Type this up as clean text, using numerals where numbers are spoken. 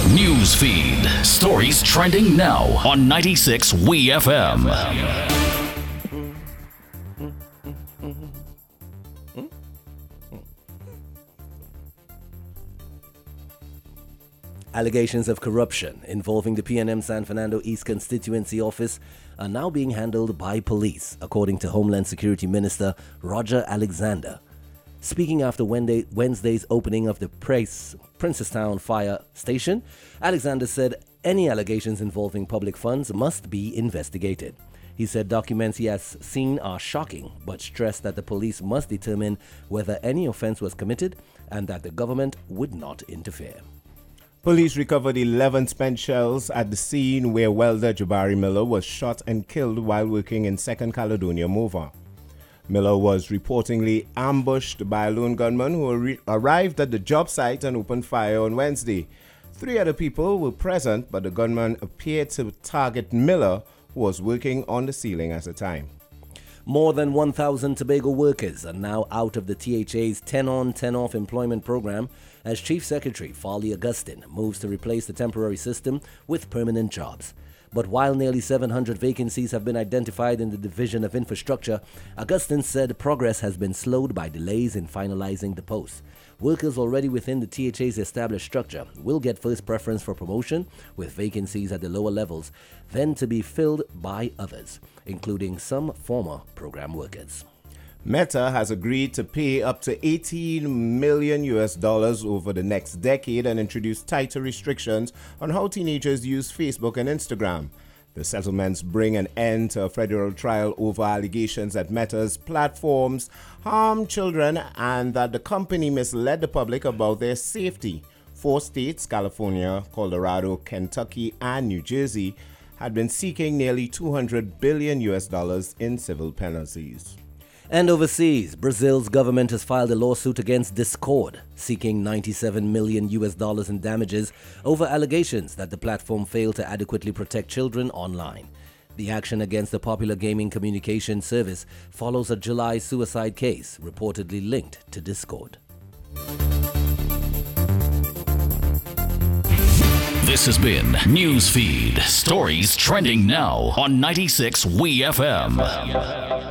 News feed. Stories trending now on 96 WeFM. Allegations of corruption involving the PNM San Fernando East constituency office are now being handled by police, according to Homeland Security Minister Roger Alexander. Speaking after Wednesday's opening of the Princestown Fire Station, Alexander said any allegations involving public funds must be investigated. He said documents he has seen are shocking, but stressed that the police must determine whether any offense was committed and that the government would not interfere. Police recovered 11 spent shells at the scene where welder Jabari Miller was shot and killed while working in 2nd Caledonia Mova. Miller was reportedly ambushed by a lone gunman who arrived at the job site and opened fire on Wednesday. 3 other people were present, but the gunman appeared to target Miller, who was working on the ceiling at the time. More than 1,000 Tobago workers are now out of the THA's 10-on, 10-off employment program as Chief Secretary Farley Augustine moves to replace the temporary system with permanent jobs. But while nearly 700 vacancies have been identified in the Division of Infrastructure, Augustine said progress has been slowed by delays in finalizing the posts. Workers already within the THA's established structure will get first preference for promotion, with vacancies at the lower levels then to be filled by others, including some former program workers. Meta has agreed to pay up to $18 million over the next decade and introduce tighter restrictions on how teenagers use Facebook and Instagram. The settlements bring an end to a federal trial over allegations that Meta's platforms harm children and that the company misled the public about their safety. 4 states, California, Colorado, Kentucky, and New Jersey, had been seeking nearly $200 billion in civil penalties. And overseas, Brazil's government has filed a lawsuit against Discord, seeking $97 million in damages over allegations that the platform failed to adequately protect children online. The action against the popular gaming communication service follows a July suicide case reportedly linked to Discord. This has been Newsfeed. Stories trending now on 96 WeFM.